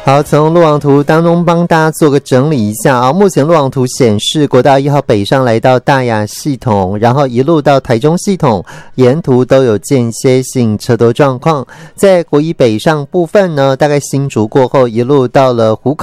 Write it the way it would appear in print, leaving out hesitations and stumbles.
好，从路网图当中帮大家做个整理一下啊。目前路网图显示，国道1号北上来到大雅系统，然后一路到台中系统，沿途都有间歇性车多状况。在国一北上部分呢，大概新竹过后一路到了湖口。